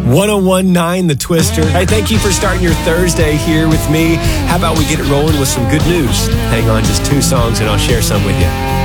1019 The Twister. Hey, thank you for starting your Thursday here with me. How about we get it rolling with some good news? Hang on, just 2 songs and I'll share some with you.